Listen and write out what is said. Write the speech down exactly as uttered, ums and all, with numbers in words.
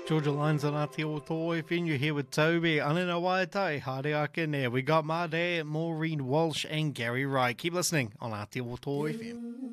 Georgia Lines on Aotearoa F M. You're here with Toby. Anina Waitai, Haere Ake Nea. We got Made, Maureen Walsh and Gary Wright. Keep listening on Aotearoa F M.